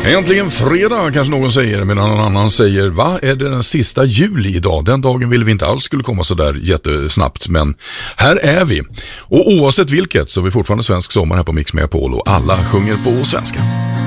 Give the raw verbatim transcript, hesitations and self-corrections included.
Äntligen fredag, kanske någon säger, medan någon annan säger, va, är det den sista juli idag? Den dagen vill vi inte alls skulle komma så där jättesnabbt, men här är vi. Och oavsett vilket så är vi fortfarande svensk sommar här på Mix Megapol och alla sjunger på svenska.